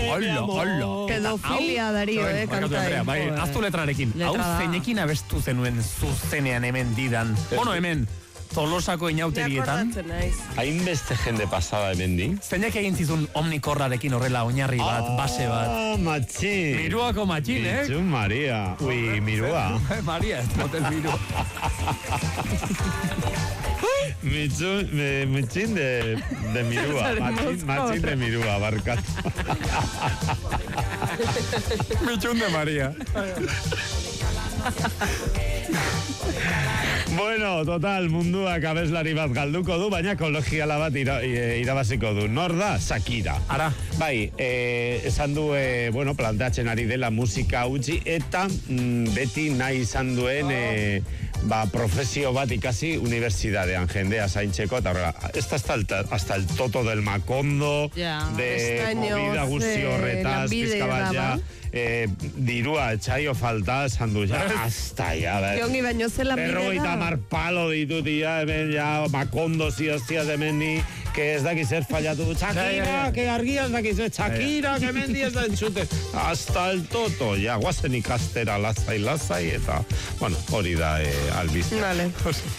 Pedofilia Dario, kanta. Bai, aztu letrarekin. Hau zeinekin abestu zenuen zuzenean hemen didan. Bueno, hemen. Tolosako inauterietan. Hainbeste jende pasada hemen di. Zeinek egin zizun omnikorrarekin horrela oinarri bat, base bat. Matxin. Miruako matxin, Mitxun Maria. Ui, Mirua. Maria, ez motel Miru. Mitxin de Mirua. Matxin de Mirua, barkat. Mitxun de Maria. Bueno, total, munduak abeslari bat galduko du, baina kolegiala bat irabaziko du. Nor da? Shakira. Ara. Bai, esan du, planteatzen ari dela musika utzi, eta beti nahi izan duen profesio bat ikasi unibertsitatean jendea zaintzeko, eta horrela, hasta el toto del Macondo, de movida guzti horretaz, pizka bat ja, dirua etxaio falta, esan du, ja, hasta ya, Jongi baino zela berrogeita mar palo ditut, ja, hemen, ja, Macondo, hostias de mendi, que ez daki zer fallatu du, Shakira, que argia ez daki zer, Shakira, que mendi ez da entzute, hasta el toto, ja, guazen ikastera lasai, eta, bueno, hori da albizia. Vale.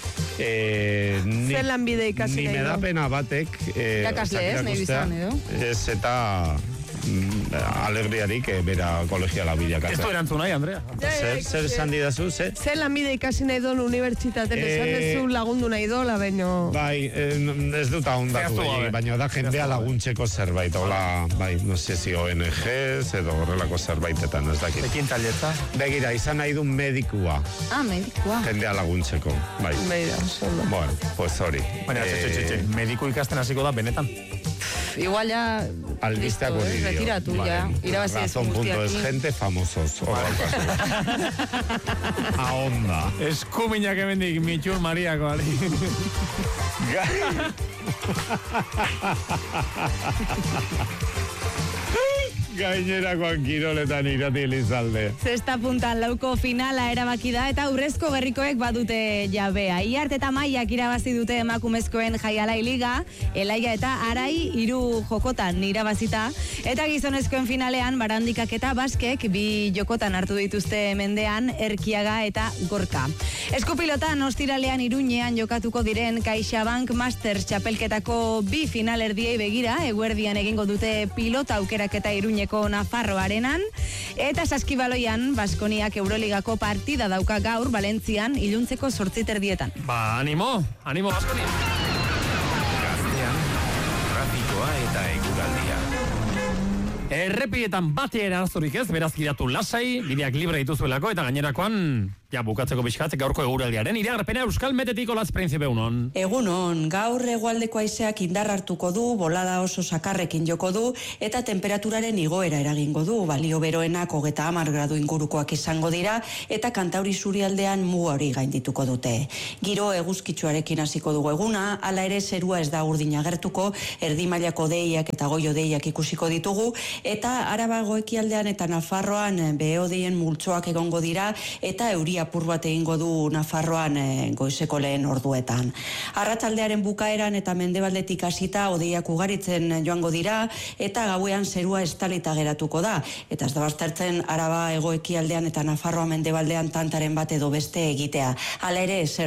Zer lanbide ikasi nahi du? Ni me da pena batek, irakasle ez, nahi bizan, edo? Ez eta alegriarik bera kolegiala bilakatzen. Ez du erantzun nahi, Andrea. Zer esan didazu, ze? Zer lanbide ikasi nahi duen unibertsitaten, esan dezu lagundu nahi dola, baino... Bai, ez dut ahondatu, baina da jendea laguntzeko zerbait, hola, bai, no sé si ONGs edo horrelako zerbaitetan, ez dakit. Ekin talietza? Begira, izan nahi du medikua. Medikua. Jendea laguntzeko, bai. Beira, solo. Bueno, pues hori. Baina, mediku ikasten hasiko da, benetan. Igual ya... Albisteak hori dio. Retiratu, ya. Irabazi ez guztiakin. Gente famosos. Ahonda. Eskuminak emendik Mitxun Mariako, ali. Gainerakoan kiroletan irati Elizalde. Zesta puntan lauko finala erabaki da eta Urrezko Gerrikoek badute jabea. Iart eta Maiak irabazi dute emakumezkoen jaialai liga, Elaia eta Arai 3 jokotan irabazita, eta gizonezkoen finalean Barandikak eta Baskek 2 jokotan hartu dituzte mendean Erkiaga eta Gorka. Eskupilotan ostiralean Iruñean jokatuko diren CaixaBank Masters txapelketako 2 finalerdiei begira, eguerdian egingo dute pilota aukeraketa Iruñeko Nafarro Arenan, eta saskibaloian Baskoniak Euroligako partida dauka gaur Valentzian iluntzeko 8:30. Ba, animo Baskoni. Gaztean, trafikoa eta eguraldia. Errepietan batean arazorik ez, beraz gidatu lasai, bideak libre dituzuelako, eta gainerakoan, ja, bukatzeko pixkat, gaurko eguraldiaren, iragarpena Euskal Metetiko Latz Printzipe unon. Egunon, gaur hegoaldeko haizeak indar hartuko du, bolada oso sakarrekin joko du, eta temperaturaren igoera eragingo du, balio beroenak 30 gradu ingurukoak izango dira, eta Kantauri Zurialdean muga hori gaindituko dute. Giro eguzkitsuarekin hasiko dugu eguna, hala ere zerua ez da urdin agertuko, erdi mailako deiak eta goio deiak ikusiko ditugu, eta Arabago ekialdean eta Nafarroan behe-hodeien multzoak egongo dira, eta euri apur bat egingo du Nafarroan goizeko lehen orduetan. Arratsaldearen bukaeran eta mendebaldetik hasita hodeiak ugaritzen joango dira, eta gauean zerua estalita geratuko da, eta ez da baztertzen Araba hego ekialdean eta Nafarroa mendebaldean tantaren bat edo beste egitea. Hala ere,